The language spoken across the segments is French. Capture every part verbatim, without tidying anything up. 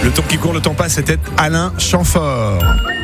Le temps qui court, le temps passe, c'était Alain Chamfort.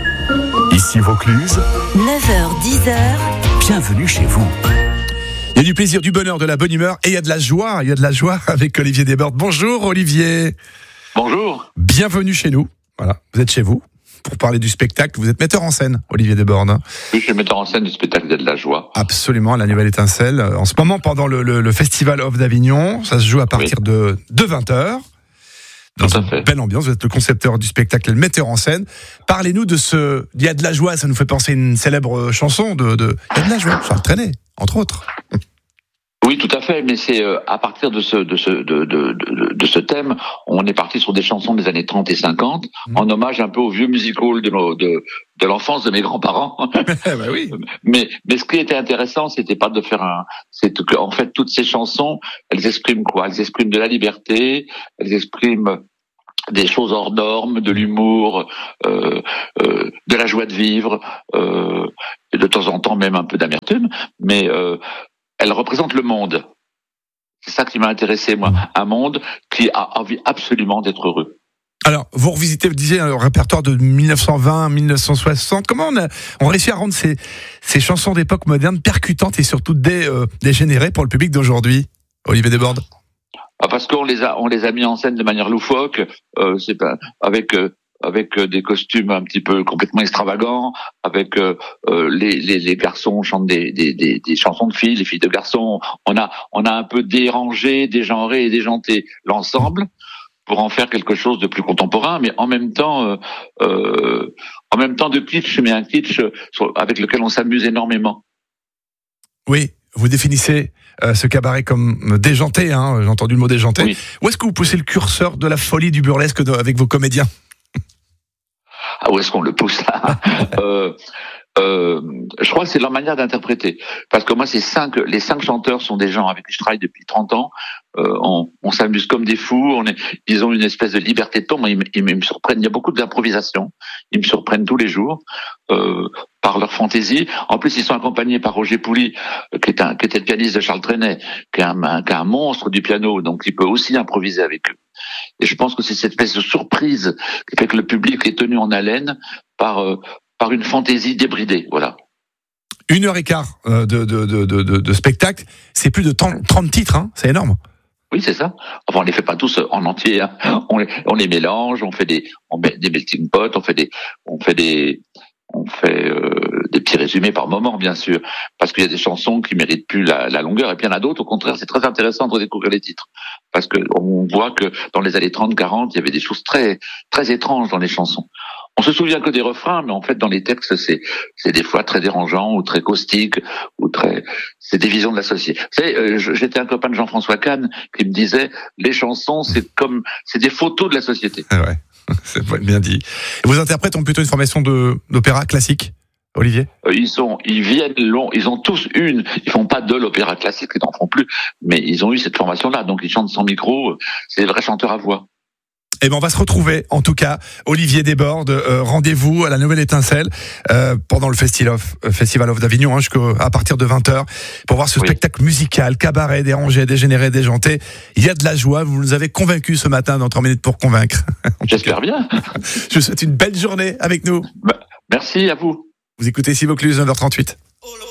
Ici Vaucluse, neuf heures dix, bienvenue chez vous. Il y a du plaisir, du bonheur, de la bonne humeur et il y a de la joie. Il y a de la joie avec Olivier Desbordes. Bonjour Olivier. Bonjour. Bienvenue chez nous. Voilà, vous êtes chez vous pour parler du spectacle. Vous êtes metteur en scène, Olivier Desbordes. Oui, je suis metteur en scène du spectacle Il y a de la joie. Absolument, la Nouvelle Étincelle. En ce moment, pendant le, le, le Festival of d'Avignon, ça se joue à partir oui. de, de vingt heures. Dans Tout à une fait. belle ambiance, vous êtes le concepteur du spectacle et le metteur en scène. Parlez-nous de ce Il y a de la joie, ça nous fait penser à une célèbre chanson de, de Il y a de la joie, Charles Trenet, entre autres. Oui, tout à fait, mais c'est euh, à partir de ce de ce de, de de de ce thème, on est parti sur des chansons des années trente et cinquante, mmh. en hommage un peu au vieux musical de nos, de de l'enfance de mes grands-parents. bah oui. Mais mais ce qui était intéressant, c'était pas de faire un, c'est que en fait toutes ces chansons, elles expriment quoi? Elles expriment de la liberté, elles expriment des choses hors normes, de l'humour, euh, euh, de la joie de vivre, euh, et de temps en temps même un peu d'amertume, mais euh, elle représente le monde. C'est ça qui m'a intéressé, moi. Un monde qui a envie absolument d'être heureux. Alors, vous revisitez, vous disiez, le répertoire de dix-neuf cent vingt à dix-neuf cent soixante. Comment on a, on réussit à rendre ces, ces chansons d'époque moderne percutantes et surtout dé, euh, dégénérées pour le public d'aujourd'hui, Olivier Desbordes? Ah, parce qu'on les a, on les a mis en scène de manière loufoque, euh, c'est pas, avec, euh, avec des costumes un petit peu complètement extravagants, avec euh, les, les, les garçons chantent des, des, des, des chansons de filles, les filles de garçons. On a, on a un peu dérangé, dégenré et déjanté l'ensemble pour en faire quelque chose de plus contemporain, mais en même temps, euh, euh, en même temps de kitsch, mais un kitsch sur, avec lequel on s'amuse énormément. Oui, vous définissez euh, ce cabaret comme déjanté, hein, j'ai entendu le mot déjanté. Oui. Où est-ce que vous poussez le curseur de la folie du burlesque de, avec vos comédiens? Ah, où est-ce qu'on le pousse là euh, euh, Je crois que c'est leur manière d'interpréter. Parce que moi, ces cinq, les cinq chanteurs sont des gens avec qui je travaille depuis trente ans. Euh, on, on s'amuse comme des fous. On est, ils ont une espèce de liberté de ton. Moi, ils, ils, ils me surprennent. Il y a beaucoup d'improvisation. Ils me surprennent tous les jours euh, par leur fantaisie. En plus, ils sont accompagnés par Roger Pouli, qui est un, qui était le pianiste de Charles Trenet, qui est un, un, qui est un monstre du piano, donc il peut aussi improviser avec eux. Et je pense que c'est cette espèce de surprise qui fait que le public est tenu en haleine par euh, par une fantaisie débridée. Voilà. Une heure et quart euh, de, de, de, de, de spectacle, c'est plus de trente titres, hein, c'est énorme. Oui, c'est ça. Enfin, on les fait pas tous en entier. Hein. On les on les mélange, on fait des on met des melting pot, on fait des on fait des on fait euh, des petits résumés par moment, bien sûr, parce qu'il y a des chansons qui méritent plus la, la longueur, et puis il y en a d'autres, au contraire, c'est très intéressant de redécouvrir les titres, parce que on voit que dans les années trente quarante, il y avait des choses très très étranges dans les chansons. On se souvient que des refrains, mais en fait, dans les textes, c'est c'est des fois très dérangeant, ou très caustique, ou très... C'est des visions de la société. Vous savez, euh, j'étais un copain de Jean-François Kahn qui me disait, les chansons, c'est comme... c'est des photos de la société. Ah ouais. C'est bien dit. Et vos interprètes ont plutôt une formation de, d'opéra classique, Olivier? euh, Ils sont, ils viennent long, ils ont tous une, ils font pas de l'opéra classique, ils n'en font plus, mais ils ont eu cette formation-là, donc ils chantent sans micro, c'est des vrais chanteurs à voix. Eh ben on va se retrouver, en tout cas, Olivier Desbordes, euh, rendez-vous à la Nouvelle Étincelle euh, pendant le Festival of, euh, Festival of d'Avignon, hein, jusqu'à partir de vingt heures, pour voir ce oui. spectacle musical, cabaret, dérangé, dégénéré, déjanté. Il y a de la joie, vous nous avez convaincus ce matin dans trente minutes pour convaincre. J'espère bien. Je vous souhaite une belle journée avec nous. Bah, merci à vous. Vous écoutez ici Vaucluse, neuf heures trente-huit.